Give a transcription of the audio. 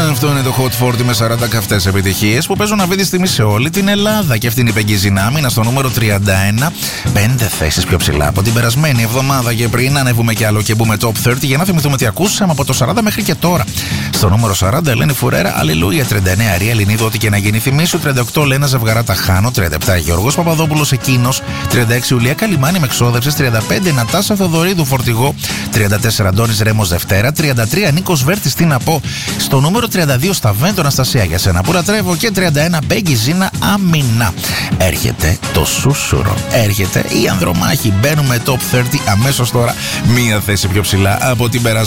Αυτό είναι το Hot 40 με 40 καυτές επιτυχίες που παίζουν αυτή τη στιγμή σε όλη την Ελλάδα. Και αυτή είναι η Πεγγιζίνα Μίνα στο νούμερο 31. 5 θέσεις πιο ψηλά από την περασμένη εβδομάδα και πριν. Ανέβουμε κι άλλο και μπούμε top 30 για να θυμηθούμε τι ακούσαμε από το 40 μέχρι και τώρα. Στο νούμερο 40, Ελένη Φουρέρα, Αλληλούια. 39, Αρία Ελληνίδου, ό,τι και να γίνει θυμίσου. 38, Λένα Ζευγαράτα Χάνο. 37, Γιώργος Παπαδόπουλος, Εκείνος. 36, Ουλία Καλιμάνη με εξόδευσες. 35, Νατάσα Θοδωρίδου, Φορτηγό. 34, Αντώνης Ρέμος Δευτέρα. 33, Νίκος Βέρτης, τι να πω. Στο νούμερο 32, Σταβέντο Αναστασία, για σένα που λατρεύω. Και 31, Πεγγιζίνα Αμινά. Έρχεται το σούσουρο. Έρχεται η Ανδρομάχη. Μπαίνουμε top 30 αμέσως τώρα. Μία θέση πιο ψηλά από την περασμένη.